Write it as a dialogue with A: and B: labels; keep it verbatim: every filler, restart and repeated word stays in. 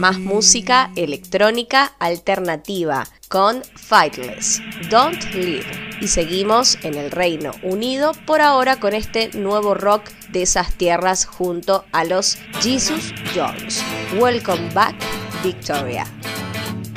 A: más música electrónica alternativa con Fightless, Don't Leave. Y seguimos en el Reino Unido por ahora con este nuevo rock de esas tierras junto a los Jesus Jones. Welcome back, Victoria.